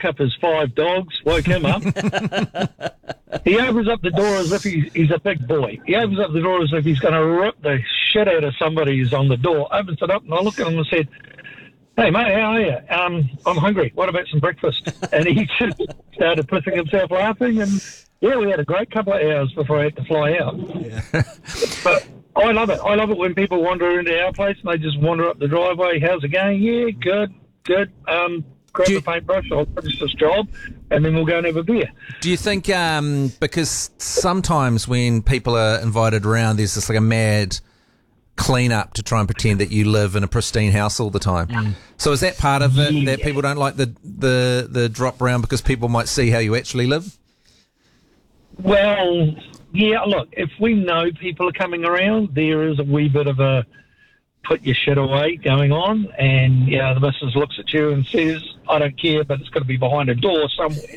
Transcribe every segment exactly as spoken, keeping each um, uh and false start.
woke up his five dogs, woke him up. He opens up the door as if he, he's a big boy. He opens up the door as if he's going to rip the shit out of somebody who's on the door. Opens it up, and I looked at him and said, "Hey, mate, how are you? Um, I'm hungry. What about some breakfast?" And he just started pissing himself laughing, and yeah, we had a great couple of hours before I had to fly out. Yeah. But I love it. I love it when people wander into our place and they just wander up the driveway. How's it going? Yeah, good, good. Um, grab you, the paintbrush, I'll finish this job, and then we'll go and have a beer. Do you think, um, because sometimes when people are invited around, there's just like a mad clean up to try and pretend that you live in a pristine house all the time. Mm. So is that part of it, yeah. that people don't like the, the, the drop round because people might see how you actually live? Well, yeah, look, if we know people are coming around, there is a wee bit of a put your shit away going on, and, you know, the missus looks at you and says, "I don't care, but it's got to be behind a door somewhere."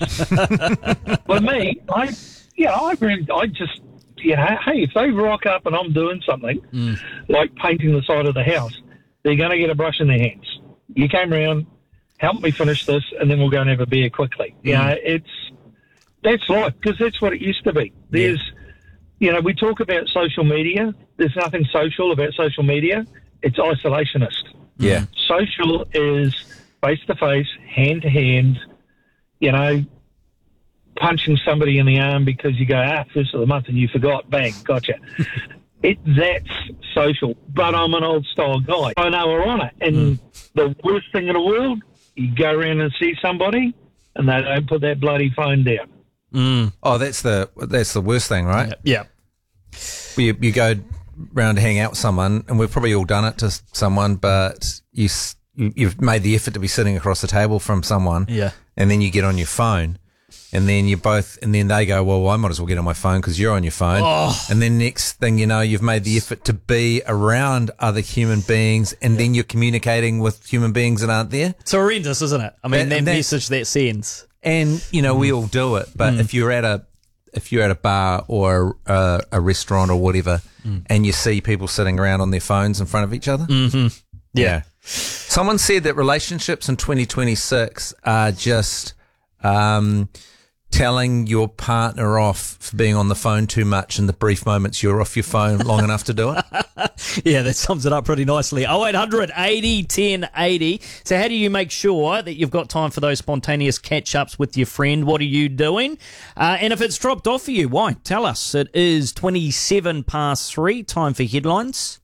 But me, I, yeah, I really, I just, you know, hey, if they rock up and I'm doing something, mm. like painting the side of the house, they're going to get a brush in their hands. You came around, help me finish this, and then we'll go and have a beer quickly. Mm. You know, it's, that's life, because that's what it used to be. There's, yeah. you know, we talk about social media. There's nothing social about social media. It's isolationist. Yeah. Social is face-to-face, hand-to-hand, you know, punching somebody in the arm because you go, ah, first of the month and you forgot, bang, gotcha. it That's social. But I'm an old-style guy. I know we're on it. And mm. the worst thing in the world, you go around and see somebody and they don't put that bloody phone down. Mm. Oh, that's the that's the worst thing, right? Yeah. You, you go round to hang out with someone, and we've probably all done it to someone, but you, you've made the effort to be sitting across the table from someone, yeah, and then you get on your phone, and then you both, and then they go, well, I might as well get on my phone because you're on your phone, oh. and then next thing you know, you've made the effort to be around other human beings, and yeah. then you're communicating with human beings that aren't there. It's horrendous, isn't it? I mean, that, that, that message that sends. And, you know, mm. we all do it, but mm. if you're at a if you're at a bar or a, a restaurant or whatever, mm. and you see people sitting around on their phones in front of each other, mm-hmm. yeah. yeah. Someone said that relationships in twenty twenty-six are just um, telling your partner off for being on the phone too much in the brief moments you're off your phone long enough to do it. Yeah, that sums it up pretty nicely. oh eight hundred eighty ten eighty. So how do you make sure that you've got time for those spontaneous catch-ups with your friend? What are you doing? Uh, and if it's dropped off for you, why? Tell us. It is twenty-seven past three. Time for headlines.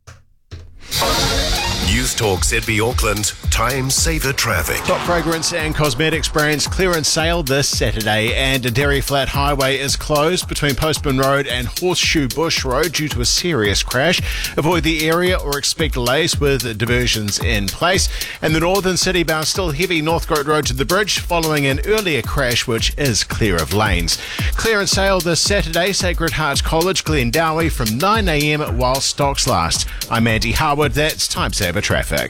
News Talk Z B Auckland, Time Saver Traffic. Top fragrance and cosmetics brands clearance sale this Saturday, and a Dairy Flat Highway is closed between Postman Road and Horseshoe Bush Road due to a serious crash. Avoid the area or expect delays with diversions in place. And the Northern City bound still heavy Northcote Road to the bridge following an earlier crash which is clear of lanes. Clearance sale this Saturday, Sacred Heart College, Glendowie from nine a.m. while stocks last. I'm Andy Harwood, that's Time Saver Traffic.